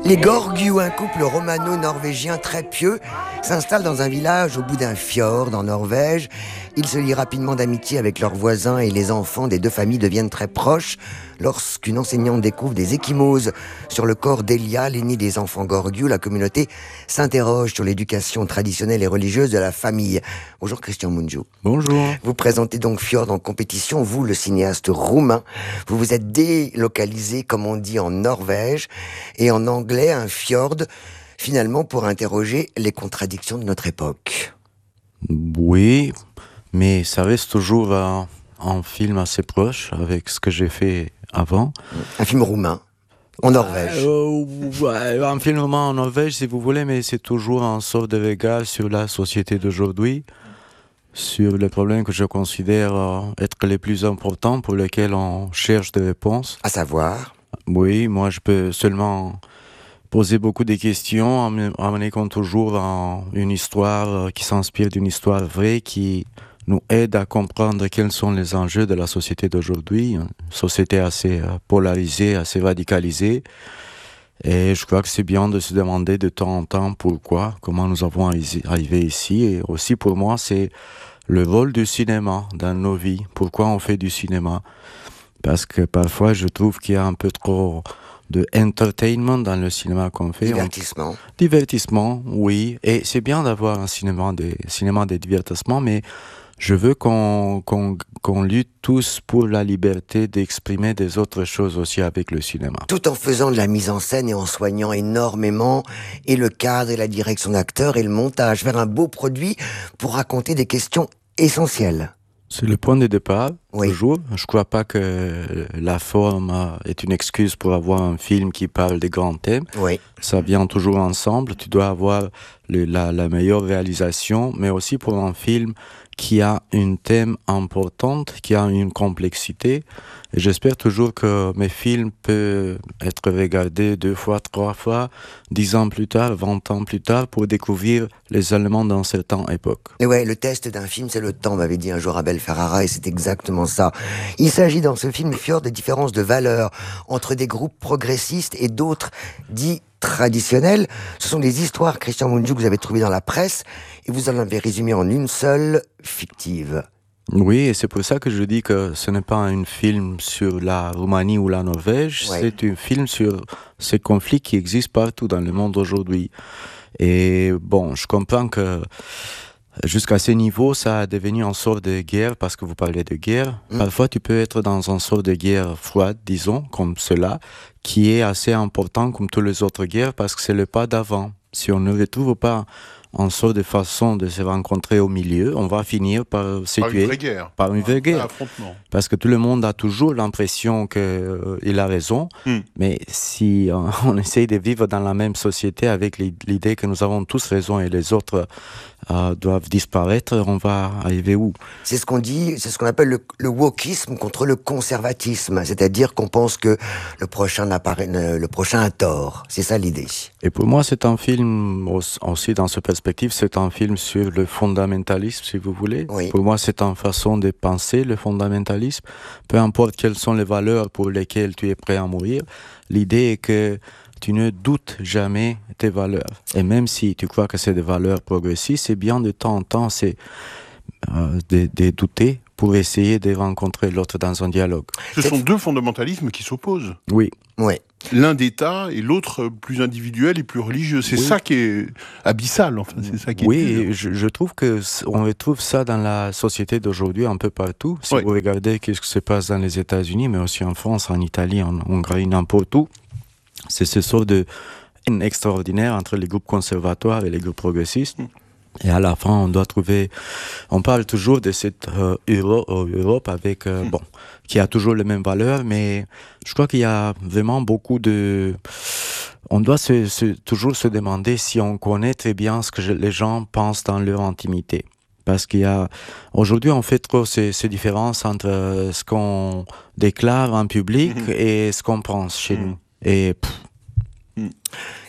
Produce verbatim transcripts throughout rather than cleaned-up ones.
Les Gorgiou, un couple romano-norvégien très pieux, s'installent dans un village au bout d'un fjord en Norvège. Ils se lient rapidement d'amitié avec leurs voisins et les enfants des deux familles deviennent très proches lorsqu'une enseignante découvre des ecchymoses sur le corps d'Elia, l'aîné des enfants Gorgiou. La communauté s'interroge sur l'éducation traditionnelle et religieuse de la famille. Bonjour Christian Mungiu. Bonjour. Vous présentez donc Fjord en compétition, vous le cinéaste roumain. Vous vous êtes délocalisé, comme on dit, en Norvège et en anglais un fjord, finalement pour interroger les contradictions de notre époque. Oui, mais ça reste toujours un, un film assez proche avec ce que j'ai fait avant. Un film roumain, en Norvège. Euh, ouais, un film roumain en Norvège, si vous voulez, mais c'est toujours un sort de regard sur la société d'aujourd'hui, sur les problèmes que je considère euh, être les plus importants pour lesquels on cherche des réponses. À savoir? Oui, moi je peux seulement poser beaucoup de questions en me, en me mettant toujours en une histoire qui s'inspire d'une histoire vraie qui nous aide à comprendre quels sont les enjeux de la société d'aujourd'hui, une société assez polarisée, assez radicalisée. Et je crois que c'est bien de se demander de temps en temps pourquoi, comment nous avons arrivé ici. Et aussi pour moi, c'est le rôle du cinéma dans nos vies. Pourquoi on fait du cinéma? Parce que parfois, je trouve qu'il y a un peu trop de entertainment dans le cinéma qu'on fait. Divertissement. On... Divertissement, oui. Et c'est bien d'avoir un cinéma de, cinéma de divertissement, mais je veux qu'on, qu'on, qu'on lutte tous pour la liberté d'exprimer des autres choses aussi avec le cinéma. Tout en faisant de la mise en scène et en soignant énormément et le cadre et la direction d'acteur et le montage. Faire un beau produit pour raconter des questions essentielles. C'est le point de départ, oui. toujours. Je ne crois pas que la forme est une excuse pour avoir un film qui parle des grands thèmes. Oui. Ça vient toujours ensemble. Tu dois avoir le, la, la meilleure réalisation, mais aussi pour un film qui a une thème importante, qui a une complexité. Et j'espère toujours que mes films peuvent être regardés deux fois, trois fois, dix ans plus tard, vingt ans plus tard, pour découvrir les éléments d'une certaine époque. Et ouais, le test d'un film, c'est le temps, m'avait dit un jour Abel Ferrara, et c'est exactement ça. Il s'agit dans ce film Fjord de différences de valeurs entre des groupes progressistes et d'autres dits traditionnels. Ce sont des histoires, Christian Mungiu, que vous avez trouvées dans la presse, et vous en avez résumé en une seule, fictive. Oui, et c'est pour ça que je dis que ce n'est pas un film sur la Roumanie ou la Norvège, ouais. C'est un film sur ces conflits qui existent partout dans le monde aujourd'hui. Et bon, je comprends que jusqu'à ce niveau, ça a devenu une sorte de guerre, parce que vous parlez de guerre. Mmh. Parfois, tu peux être dans une sorte de guerre froide, disons, comme cela, qui est assez important comme toutes les autres guerres, parce que c'est le pas d'avant. Si on ne retrouve pas une sorte de façon de se rencontrer au milieu, on va finir par se par tuer. Une vraie guerre. Par une vraie guerre. Affrontement. Parce que tout le monde a toujours l'impression qu'il euh, a raison, mm. mais si euh, on essaye de vivre dans la même société avec l'idée que nous avons tous raison et les autres euh, doivent disparaître, on va arriver où? C'est ce qu'on dit, c'est ce qu'on appelle le, le wokisme contre le conservatisme, c'est-à-dire qu'on pense que le prochain, le prochain a tort. C'est ça l'idée. Et pour moi, c'est un film aussi dans ce perspective, c'est un film sur le fondamentalisme, si vous voulez. Oui. Pour moi, c'est une façon de penser le fondamentalisme. Peu importe quelles sont les valeurs pour lesquelles tu es prêt à mourir, l'idée est que tu ne doutes jamais tes valeurs. Et même si tu crois que c'est des valeurs progressistes, c'est bien de temps en temps c'est, euh, de, de douter pour essayer de rencontrer l'autre dans un dialogue. Ce sont deux fondamentalismes qui s'opposent. Oui. Oui. L'un d'État et l'autre plus individuel et plus religieux. C'est oui. ça qui est abyssal, enfin, c'est ça qui est Oui, dur. je, je trouve qu'on retrouve ça dans la société d'aujourd'hui un peu partout. Si oui. vous regardez ce qui se passe dans les États-Unis, mais aussi en France, en Italie, en Hongrie, n'importe où, c'est ce sort de haine extraordinaire entre les groupes conservatoires et les groupes progressistes. Mm. Et à la fin, on doit trouver... On parle toujours de cette euh, Euro, Europe avec... Euh, mm. bon, qui a toujours les mêmes valeurs, mais je crois qu'il y a vraiment beaucoup de... On doit se, se, toujours se demander si on connaît très bien ce que je, les gens pensent dans leur intimité. Parce qu'il y a... Aujourd'hui, on fait trop ces, ces différences entre ce qu'on déclare en public mm-hmm. et ce qu'on pense chez mm. nous. Et... Pff, mm.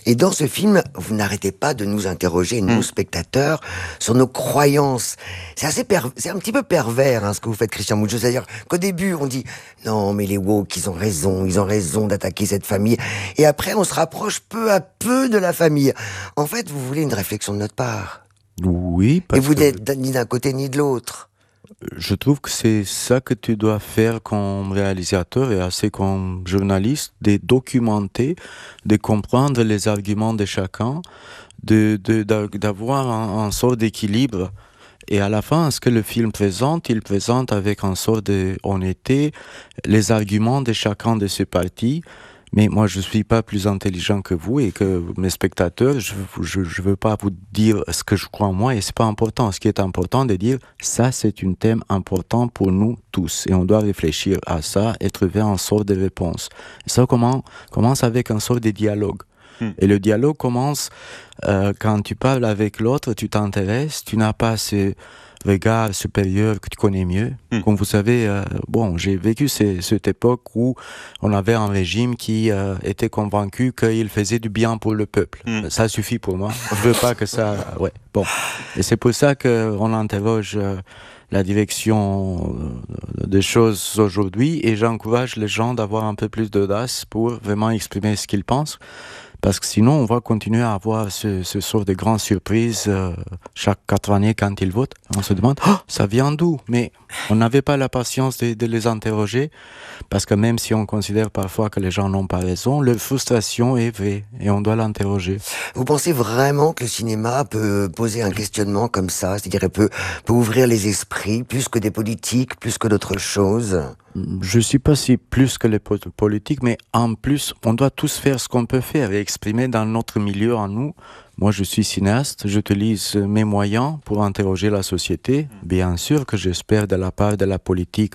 Et dans ce film, vous n'arrêtez pas de nous interroger, nous, mmh. spectateurs, sur nos croyances. C'est assez per... c'est un petit peu pervers, hein, ce que vous faites, Christian Mungiu. C'est-à-dire qu'au début, on dit « Non, mais les woke, ils ont raison, ils ont raison d'attaquer cette famille. » Et après, on se rapproche peu à peu de la famille. En fait, vous voulez une réflexion de notre part. Oui, parce Et vous que... n'êtes ni d'un côté ni de l'autre. Je trouve que c'est ça que tu dois faire comme réalisateur et assez comme journaliste, de documenter, de comprendre les arguments de chacun, de, de, d'avoir un, un sort d'équilibre. Et à la fin, ce que le film présente, il présente avec un sort d'honnêteté les arguments de chacun de ces parties. Mais moi, je ne suis pas plus intelligent que vous et que mes spectateurs. Je ne veux pas vous dire ce que je crois en moi et ce n'est pas important. Ce qui est important, de dire ça, c'est un thème important pour nous tous. Et on doit réfléchir à ça et trouver un sort de réponse. Et ça comment, commence avec un sort de dialogue. Hmm. Et le dialogue commence euh, quand tu parles avec l'autre, tu t'intéresses, tu n'as pas ce regard supérieur que tu connais mieux. Mm. Comme vous savez, euh, bon, j'ai vécu ces, cette époque où on avait un régime qui euh, était convaincu qu'il faisait du bien pour le peuple. Mm. Ça suffit pour moi. Je veux pas que ça... Ouais, bon. Et c'est pour ça qu'on interroge euh, la direction des choses aujourd'hui et j'encourage les gens d'avoir un peu plus d'audace pour vraiment exprimer ce qu'ils pensent. Parce que sinon, on va continuer à avoir ce, ce sort de grandes surprises euh, chaque quatre années quand ils votent. On se demande, oh, ça vient d'où? Mais on n'avait pas la patience de, de les interroger, parce que même si on considère parfois que les gens n'ont pas raison, leur frustration est vraie et on doit l'interroger. Vous pensez vraiment que le cinéma peut poser un questionnement comme ça? C'est-à-dire, peut, peut ouvrir les esprits plus que des politiques, plus que d'autres choses? Je ne sais pas si plus que les politiques, mais en plus, on doit tous faire ce qu'on peut faire et exprimer dans notre milieu en nous. Moi, je suis cinéaste, j'utilise mes moyens pour interroger la société. Bien sûr que j'espère de la part de la politique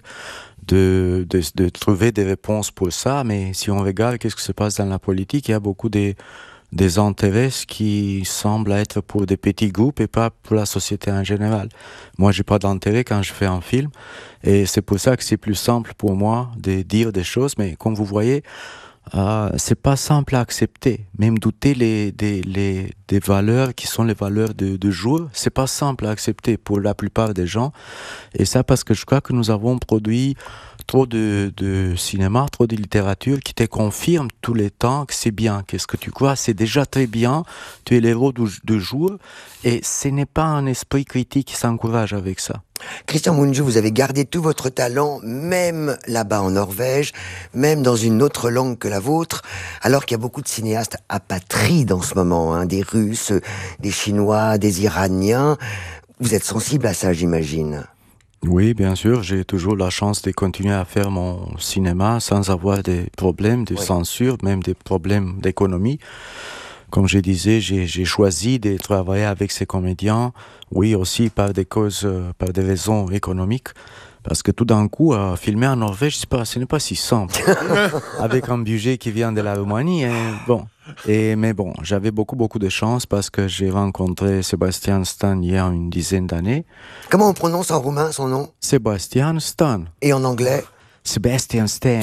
de, de, de trouver des réponses pour ça, mais si on regarde qu'est-ce qui se passe dans la politique, il y a beaucoup de... des intérêts qui semblent être pour des petits groupes et pas pour la société en général. Moi, j'ai pas d'intérêt quand je fais un film et c'est pour ça que c'est plus simple pour moi de dire des choses, mais comme vous voyez, euh, c'est pas simple à accepter. Même douter les, des, les, des valeurs qui sont les valeurs de, de jour, c'est pas simple à accepter pour la plupart des gens. Et ça parce que je crois que nous avons produit trop de, de cinéma, trop de littérature qui te confirme tous les temps que c'est bien. Qu'est-ce que tu crois? C'est déjà très bien. Tu es l'héros du, du jour. Et ce n'est pas un esprit critique qui s'encourage avec ça. Christian Mungiu, vous avez gardé tout votre talent, même là-bas en Norvège, même dans une autre langue que la vôtre, alors qu'il y a beaucoup de cinéastes apatrides en ce moment, hein, des Russes, des Chinois, des Iraniens. Vous êtes sensible à ça, j'imagine. Oui, bien sûr, j'ai toujours la chance de continuer à faire mon cinéma sans avoir des problèmes de oui. censure, même des problèmes d'économie. Comme je disais, j'ai, j'ai choisi de travailler avec ces comédiens, oui, aussi par des causes, par des raisons économiques. Parce que tout d'un coup, euh, filmer en Norvège, c'est pas, ce n'est pas si simple. Avec un budget qui vient de la Roumanie, et bon. Et, mais bon, j'avais beaucoup, beaucoup de chance parce que j'ai rencontré Sebastian Stan il y a une dizaine d'années. Comment on prononce en roumain son nom? Sebastian Stan. Et en anglais? Sebastian Stan.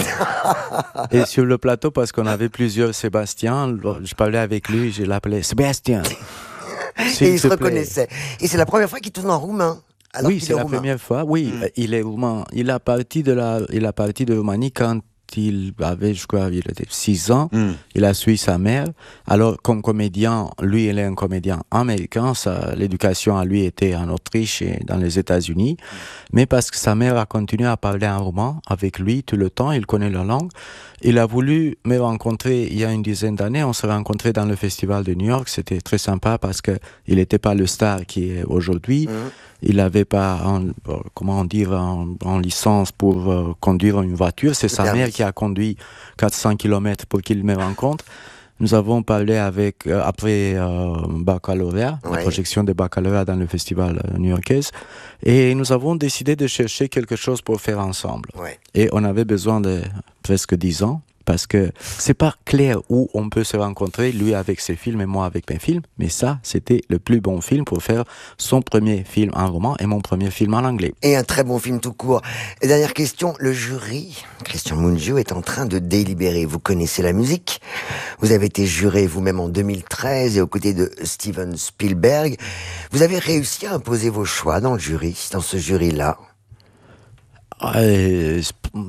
Et sur le plateau, parce qu'on avait plusieurs Sébastien, je parlais avec lui, je l'appelais Sébastien. Et il se reconnaissait. Et c'est la première fois qu'il tourne en roumain. Alors oui, c'est la roumain. Première fois. Oui, mmh. il est roumain. Il a parti de la, il a parti de Roumanie quand il avait, je crois, il était six ans. Mm. Il a suivi sa mère. Alors, comme comédien, lui, il est un comédien américain. Sa, l'éducation à lui était en Autriche et dans les États-Unis. Mm. Mais parce que sa mère a continué à parler en roumain avec lui tout le temps, il connaît la langue. Il a voulu me rencontrer il y a une dizaine d'années. On s'est rencontrés dans le festival de New York. C'était très sympa parce que il n'était pas le star qui est aujourd'hui. Mm. Il n'avait pas, un, comment dire, en, en licence pour euh, conduire une voiture. C'est sa mère qui a conduit quatre cents kilomètres pour qu'il me rencontre. Nous avons parlé avec, euh, après euh, baccalauréat, ouais. la projection de baccalauréat dans le festival new-yorkais. Et nous avons décidé de chercher quelque chose pour faire ensemble. Ouais. Et on avait besoin de presque dix ans Parce que c'est pas clair où on peut se rencontrer, lui avec ses films et moi avec mes films, mais ça, c'était le plus bon film pour faire son premier film en roman et mon premier film en anglais. Et un très bon film tout court. Et dernière question, le jury, Christian Mungiu, est en train de délibérer. Vous connaissez la musique, vous avez été juré vous-même en deux mille treize et aux côtés de Steven Spielberg. Vous avez réussi à imposer vos choix dans le jury, dans ce jury-là. Il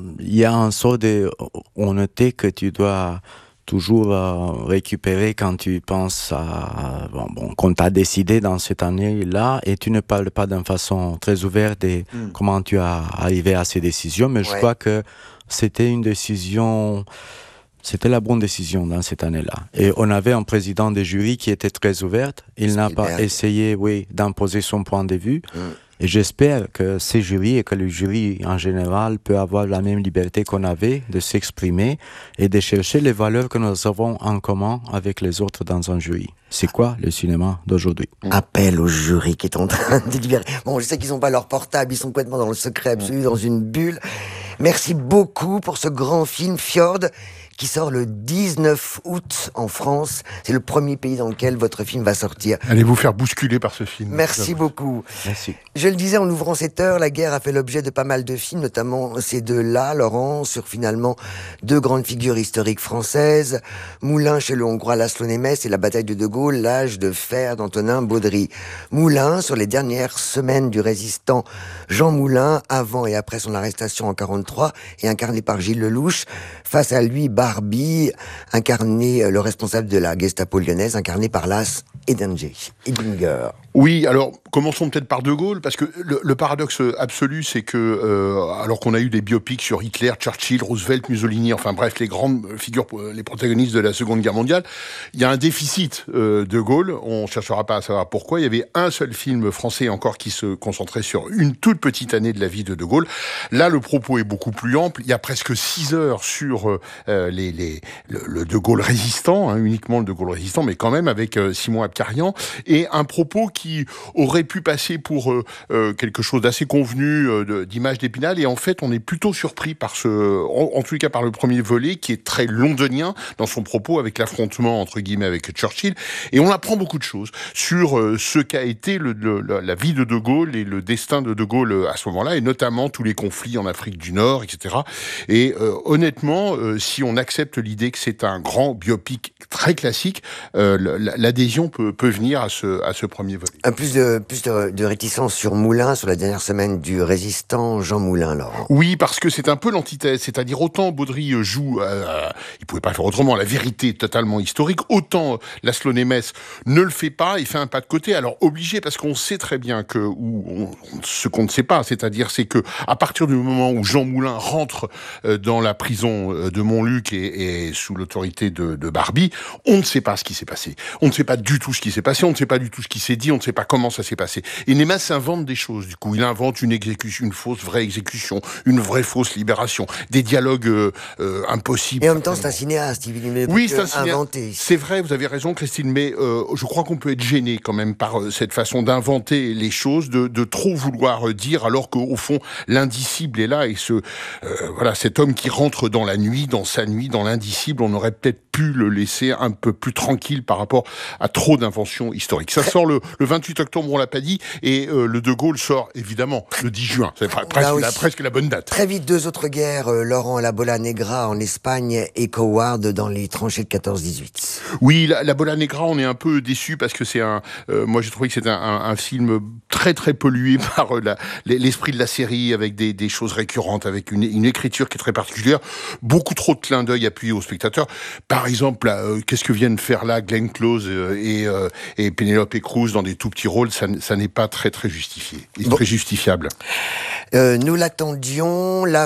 y a un sort de honnêteté que tu dois toujours euh, récupérer quand tu penses à bon, bon qu'on t'a décidé dans cette année-là, et tu ne parles pas d'une façon très ouverte de mm. comment tu as arrivé à ces décisions, mais ouais. je crois que c'était une décision, c'était la bonne décision dans cette année-là. Et on avait un président de jury qui était très ouvert, il n'a pas essayé, oui, d'imposer son point de vue. Mm. Et j'espère que ces jurys et que le jury en général peut avoir la même liberté qu'on avait de s'exprimer et de chercher les valeurs que nous avons en commun avec les autres dans un jury. C'est quoi le cinéma d'aujourd'hui ? Appel au jury qui est en train de délibérer. Bon, je sais qu'ils n'ont pas leur portable, ils sont complètement dans le secret absolu, dans une bulle. Merci beaucoup pour ce grand film Fjord qui sort le dix-neuf août en France. C'est le premier pays dans lequel votre film va sortir. Allez vous faire bousculer par ce film. Merci beaucoup. Merci. Je le disais en ouvrant cette heure, la guerre a fait l'objet de pas mal de films, notamment ces deux-là, Laurent, sur finalement deux grandes figures historiques françaises, Moulin chez le Hongrois László Nemes et la bataille de De Gaulle, l'âge de fer d'Antonin Baudry. Moulin sur les dernières semaines du résistant Jean Moulin, avant et après son arrestation en quarante-trois, et incarné par Gilles Lelouch. Face à lui, Barbie, incarné, le responsable de la Gestapo lyonnaise, incarné par Lars Eidinger. Eidinger. Oui, alors commençons peut-être par De Gaulle, parce que le, le paradoxe absolu, c'est que euh, alors qu'on a eu des biopics sur Hitler, Churchill, Roosevelt, Mussolini, enfin bref, les grandes figures, les protagonistes de la Seconde Guerre mondiale, il y a un déficit euh, De Gaulle. On cherchera pas à savoir pourquoi. Il y avait un seul film français encore qui se concentrait sur une toute petite année de la vie de De Gaulle. Là, le propos est beaucoup plus ample. Il y a presque six heures sur euh, les, les, le, le De Gaulle résistant, hein, uniquement le De Gaulle résistant, mais quand même avec euh, Simon Abkarian, et un propos qui qui aurait pu passer pour euh, euh, quelque chose d'assez convenu euh, de, d'image d'Épinal, et en fait on est plutôt surpris par ce, en, en tout cas par le premier volet qui est très londonien dans son propos, avec l'affrontement entre guillemets avec Churchill, et on apprend beaucoup de choses sur euh, ce qu'a été le, le, la, la vie de De Gaulle et le destin de De Gaulle à ce moment-là, et notamment tous les conflits en Afrique du Nord, et cetera. Et euh, honnêtement, euh, si on accepte l'idée que c'est un grand biopic très classique, euh, l'adhésion peut, peut venir à ce, à ce premier volet. Un plus de, plus de, de réticence sur Moulin, sur la dernière semaine du résistant Jean Moulin, Laurent. Oui, parce que c'est un peu l'antithèse, c'est-à-dire autant Baudry joue, euh, il pouvait pas faire autrement, la vérité totalement historique, autant László Nemes ne le fait pas, il fait un pas de côté, alors obligé, parce qu'on sait très bien que, ou on, ce qu'on ne sait pas, c'est-à-dire c'est que à partir du moment où Jean Moulin rentre euh, dans la prison de Montluc et, et sous l'autorité de, de Barbie, on ne sait pas ce qui s'est passé, on ne sait pas du tout ce qui s'est passé, on ne sait pas du tout ce qui s'est dit, on ne sait pas comment ça s'est passé. Et Nemes invente des choses, du coup. Il invente une exécution, une fausse vraie exécution, une vraie fausse libération, des dialogues euh, euh, impossibles. Et en même temps, c'est un cinéaste, il ne oui, c'est un cinéaste. C'est vrai, vous avez raison, Christine, mais euh, je crois qu'on peut être gêné quand même par euh, cette façon d'inventer les choses, de, de trop vouloir euh, dire, alors qu'au fond, l'indicible est là, et ce, euh, voilà, cet homme qui rentre dans la nuit, dans sa nuit, dans l'indicible, on aurait peut-être pu le laisser un peu plus tranquille par rapport à trop d'inventions historiques. Ça sort le, le vingt-huit octobre, on l'a pas dit, et euh, le De Gaulle sort évidemment le dix juin. C'est presque, la, presque la bonne date. Très vite, deux autres guerres, euh, Laurent, la Bola Negra en Espagne et Coward dans les tranchées de quatorze dix-huit. Oui, la, la Bola Negra, on est un peu déçus parce que c'est un... Euh, moi, j'ai trouvé que c'était un, un, un film très très pollué par euh, la, l'esprit de la série, avec des, des choses récurrentes, avec une, une écriture qui est très particulière, beaucoup trop de clins d'œil appuyés aux spectateurs. Par exemple, là, euh, qu'est-ce que viennent faire là Glenn Close euh, et, euh, et Penelope Cruz dans des tout petits rôles, ça, ça n'est pas très très justifié, et bon. Très justifiable. Euh, nous l'attendions, la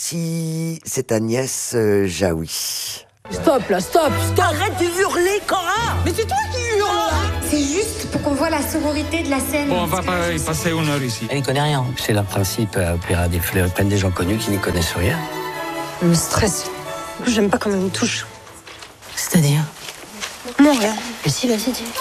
voici, c'est Agnès euh, Jaoui. Stop là, stop, stop. Arrête de hurler, Cora. Mais c'est toi qui hurles. C'est juste pour qu'on voit la sororité de la scène. Bon, on va pas y passer une heure ici. Elle n'y connaît rien. C'est le principe, euh, Opéra des fleurs, ils prennent des gens connus qui n'y connaissent rien. Elle me stresse. J'aime pas quand elle me touche. C'est-à-dire ? Non, rien. Mais si, vas-y, dis.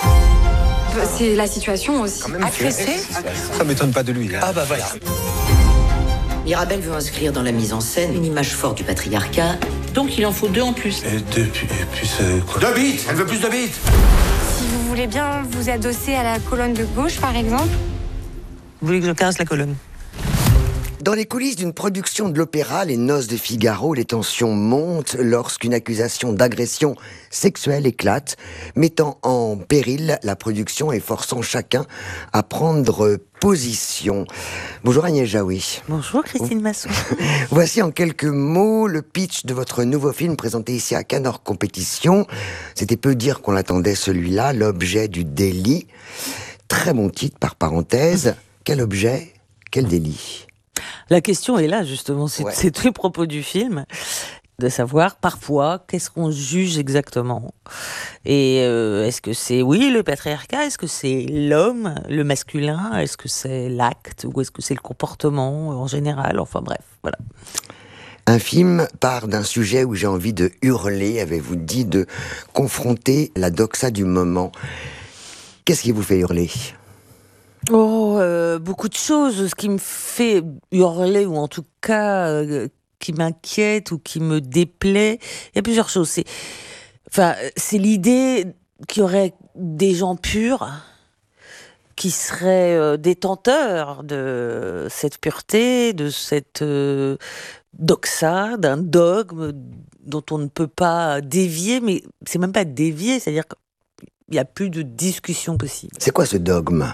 C'est la situation aussi. Agressé ? Ça m'étonne pas de lui. Hein. Ah bah voilà. Mirabel veut inscrire dans la mise en scène une image forte du patriarcat Donc il en faut deux en plus. Et deux, puis, et puis c'est quoi? Deux bits. Elle veut plus de bits. Si vous voulez bien vous adosser à la colonne de gauche, par exemple. Vous voulez que je caresse la colonne? Dans les coulisses d'une production de l'opéra Les Noces de Figaro, les tensions montent lorsqu'une accusation d'agression sexuelle éclate, mettant en péril la production et forçant chacun à prendre position. Bonjour Agnès Jaoui. Bonjour Christine Masson. Voici en quelques mots le pitch de votre nouveau film présenté ici à Cannes hors compétition. C'était peu dire qu'on l'attendait celui-là, L'objet du délit. Très bon titre par parenthèse. Quel objet? Quel délit? La question est là, justement. C'est, ouais. c'est tout le propos du film, de savoir, parfois, qu'est-ce qu'on juge exactement. Et euh, est-ce que c'est, oui, le patriarcat? Est-ce que c'est l'homme, le masculin? Est-ce que c'est l'acte? Ou est-ce que c'est le comportement, en général? Enfin, bref, voilà. Un film part d'un sujet où j'ai envie de hurler, avez-vous dit, de confronter la doxa du moment. Qu'est-ce qui vous fait hurler? Oh, euh, beaucoup de choses. Ce qui me fait hurler, ou en tout cas euh, qui m'inquiète ou qui me déplaît, il y a plusieurs choses. C'est, enfin, c'est l'idée qu'il y aurait des gens purs qui seraient euh, détenteurs de cette pureté, de cette euh, doxa, d'un dogme dont on ne peut pas dévier, mais c'est même pas dévier, c'est-à-dire que il n'y a plus de discussion possible. C'est quoi ce dogme?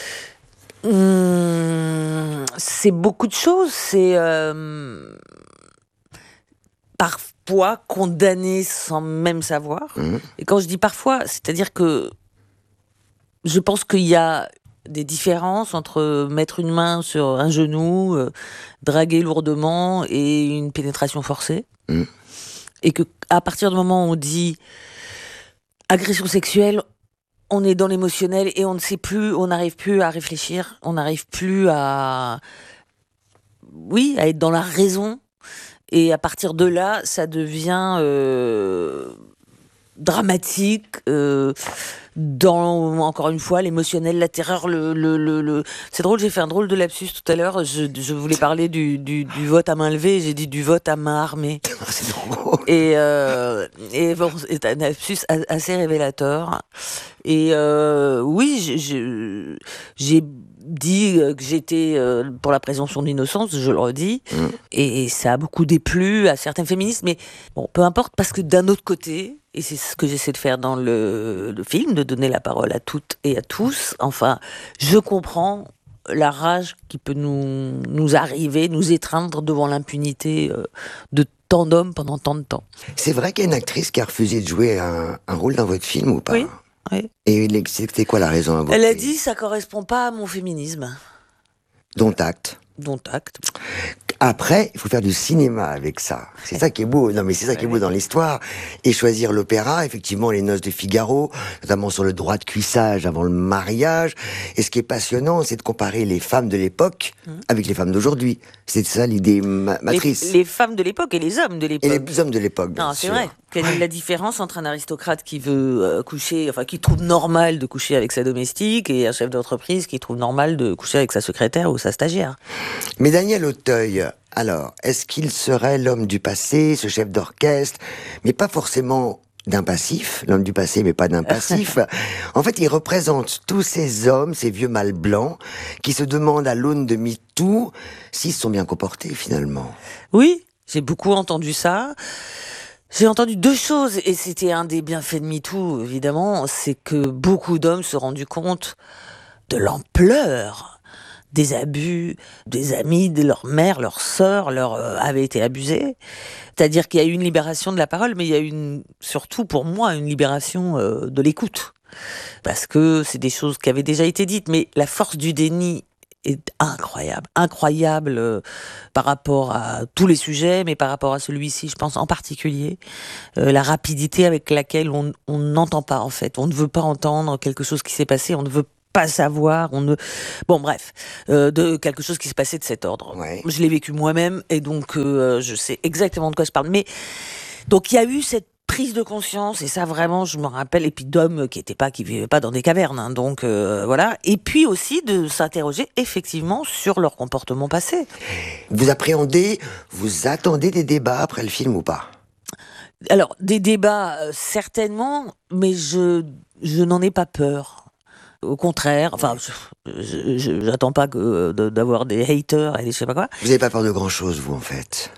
Hum, c'est beaucoup de choses. C'est euh, parfois condamné sans même savoir. Mmh. Et quand je dis parfois, c'est-à-dire que je pense qu'il y a des différences entre mettre une main sur un genou, euh, draguer lourdement et une pénétration forcée. Mmh. Et que à partir du moment où on dit agression sexuelle, on est dans l'émotionnel et on ne sait plus, on n'arrive plus à réfléchir, on n'arrive plus à, oui, à être dans la raison. Et à partir de là, ça devient euh, dramatique, euh, dans, encore une fois, l'émotionnel, la terreur, le, le, le, le... C'est drôle, j'ai fait un drôle de lapsus tout à l'heure. Je, je voulais parler du, du, du vote à main levée, j'ai dit du vote à main armée. C'est drôle. Et, euh, et bon, c'est un lapsus assez révélateur. Et euh, oui, j'ai, j'ai, j'ai dit que j'étais euh, pour la présomption d'innocence, je le redis, mmh. et, et ça a beaucoup déplu à certains féministes, mais bon, peu importe, parce que d'un autre côté, et c'est ce que j'essaie de faire dans le, le film, de donner la parole à toutes et à tous, enfin, je comprends la rage qui peut nous, nous arriver, nous étreindre devant l'impunité euh, de tant d'hommes pendant tant de temps. C'est vrai qu'il y a une actrice qui a refusé de jouer un, un rôle dans votre film ou pas? Oui. Oui. Et c'était quoi la raison à vous? Elle a dit ça correspond pas à mon féminisme. Dont acte. Dont acte. Après, il faut faire du cinéma avec ça. C'est ça qui est beau. Non, mais c'est ça qui est beau dans l'histoire. Et choisir l'opéra, effectivement, Les Noces de Figaro, notamment sur le droit de cuissage avant le mariage. Et ce qui est passionnant, c'est de comparer les femmes de l'époque mmh. avec les femmes d'aujourd'hui. C'est ça l'idée ma- matrice. Les, les femmes de l'époque et les hommes de l'époque. Et les hommes de l'époque, bien non, sûr. C'est vrai. Quelle est la différence entre un aristocrate qui veut euh, coucher, enfin, qui trouve normal de coucher avec sa domestique et un chef d'entreprise qui trouve normal de coucher avec sa secrétaire ou sa stagiaire? Mais Daniel Auteuil, alors, est-ce qu'il serait l'homme du passé, ce chef d'orchestre, mais pas forcément d'un passif, l'homme du passé, mais pas d'un passif. En fait, il représente tous ces hommes, ces vieux mâles blancs, qui se demandent à l'aune de MeToo s'ils se sont bien comportés, finalement. Oui, j'ai beaucoup entendu ça. J'ai entendu deux choses, et c'était un des bienfaits de MeToo, évidemment, c'est que beaucoup d'hommes se sont rendus compte de l'ampleur des abus, des amis, de leur mère, leur sœur, leur euh, avaient été abusés. C'est-à-dire qu'il y a eu une libération de la parole, mais il y a eu une, surtout pour moi une libération euh, de l'écoute. Parce que c'est des choses qui avaient déjà été dites, mais la force du déni est incroyable, incroyable euh, par rapport à tous les sujets, mais par rapport à celui-ci, je pense en particulier, euh, la rapidité avec laquelle on on n'entend pas en fait, on ne veut pas entendre quelque chose qui s'est passé, on ne veut pas savoir, on ne, bon bref, euh, de quelque chose qui s'est passé de cet ordre. Ouais. Je l'ai vécu moi-même et donc euh, je sais exactement de quoi je parle. Mais donc il y a eu cette prise de conscience, et ça vraiment je me rappelle, et puis d'hommes qui étaient pas, qui vivaient pas dans des cavernes, hein, donc euh, voilà, et puis aussi de s'interroger effectivement sur leur comportement passé. Vous appréhendez, vous attendez des débats après le film ou pas ? Alors, des débats, euh, certainement, mais je, je n'en ai pas peur. Au contraire, enfin, je, je, j'attends pas que, de, d'avoir des haters et des je sais pas quoi. Vous n'avez pas peur de grand-chose, vous, en fait?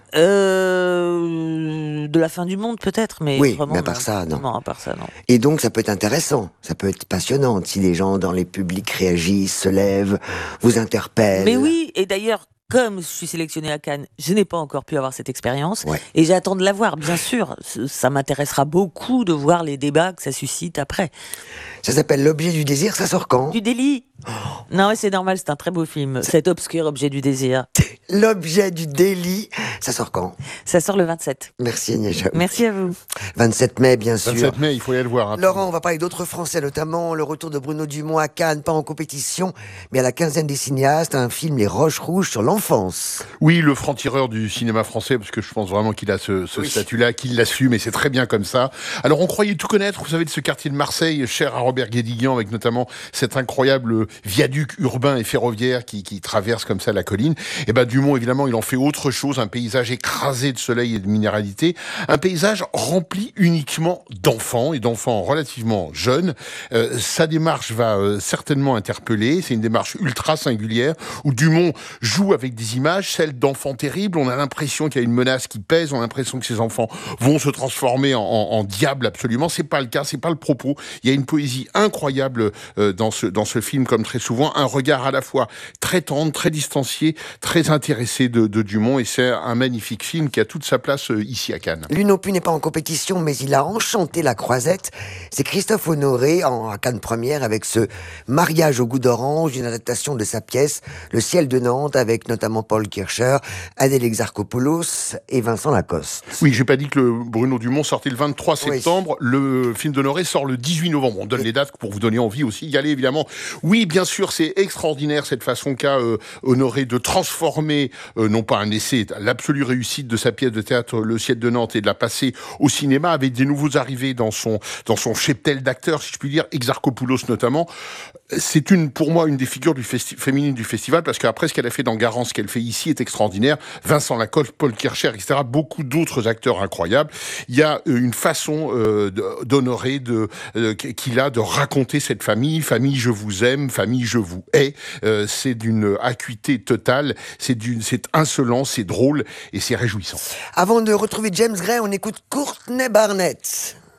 Euh, de la fin du monde, peut-être, mais oui, vraiment, mais à part non. ça, non. Non, à part ça, non. Et donc, ça peut être intéressant, ça peut être passionnant, si les gens dans les publics réagissent, se lèvent, vous interpellent. Mais oui, et d'ailleurs, comme je suis sélectionnée à Cannes, je n'ai pas encore pu avoir cette expérience, ouais. et j'attends de la voir, bien sûr. Ça m'intéressera beaucoup de voir les débats que ça suscite après. Ça s'appelle L'objet du désir, ça sort quand? Du délit. Oh. Non, mais c'est normal, c'est un très beau film, cet obscur objet du désir. L'objet du délit, ça sort quand? Ça sort le vingt-sept. Merci Agnès Jaoui. Merci à vous. vingt-sept mai, bien sûr. vingt-sept mai, il faut aller le voir. Hein. Laurent, on va parler d'autres Français, notamment le retour de Bruno Dumont à Cannes, pas en compétition, mais à la quinzaine des cinéastes, un film Les Roches Rouges sur l'enfance. Oui, le franc-tireur du cinéma français, parce que je pense vraiment qu'il a ce, ce oui. statut-là, qu'il l'assume, et c'est très bien comme ça. Alors, on croyait tout connaître, vous savez, de ce quartier de Marseille, cher à Robert Guédiguian, avec notamment cet incroyable viaduc urbain et ferroviaire qui, qui traverse comme ça la colline. Et ben, Dumont, évidemment, il en fait autre chose, un paysage écrasé de soleil et de minéralité, un paysage rempli uniquement d'enfants, et d'enfants relativement jeunes. Euh, sa démarche va euh, certainement interpeller, c'est une démarche ultra singulière, où Dumont joue avec des images, celles d'enfants terribles, on a l'impression qu'il y a une menace qui pèse, on a l'impression que ces enfants vont se transformer en, en, en diable absolument, c'est pas le cas, c'est pas le propos. Il y a une poésie incroyable euh, dans ce, dans ce film, comme très souvent, un regard à la fois très tendre, très distancié, très intéressé de, de Dumont, et c'est un magnifique film qui a toute sa place euh, ici à Cannes. Lui non plus n'est pas en compétition, mais il a enchanté la Croisette. C'est Christophe Honoré, en, à Cannes Première, avec ce Mariage au goût d'orange, une adaptation de sa pièce Le ciel de Nantes, avec notamment Paul Kircher, Adèle Exarchopoulos et Vincent Lacoste. Oui, j'ai pas dit que le Bruno Dumont sortait le vingt-trois septembre, oui. Le film d'Honoré sort le dix-huit novembre. On donne les dates pour vous donner envie aussi d'y aller, évidemment. Oui, bien sûr, c'est extraordinaire cette façon qu'a euh, Honoré de transformer, euh, non pas un essai, l'absolue réussite de sa pièce de théâtre Le ciel de Nantes, et de la passer au cinéma avec des nouveaux arrivés dans son, dans son cheptel d'acteurs, si je puis dire, Exarchopoulos notamment. C'est une, pour moi, une des figures du festi- féminines du festival, parce qu'après ce qu'elle a fait dans Garance, ce qu'elle fait ici est extraordinaire. Vincent Lacoste, Paul Kircher, et cetera. Beaucoup d'autres acteurs incroyables. Il y a une façon euh, d'Honoré de, euh, qu'il a de raconter cette famille. Famille, je vous aime. Famille, je vous hais. Euh, c'est d'une acuité totale. C'est d'une, c'est insolent, c'est drôle et c'est réjouissant. Avant de retrouver James Gray, on écoute Courtney Barnett.